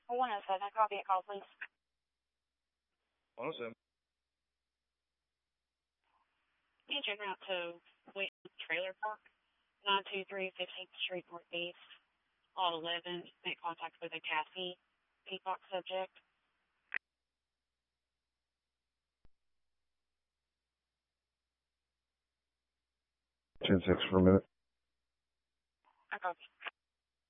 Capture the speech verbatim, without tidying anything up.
one oh seven, copy a call, please. one oh seven. Can you check out to Wheaton Trailer Park, nine two three fifteenth Street Northeast, lot eleven, make contact with a Cassie Peacock subject. ten six for a minute. I copy.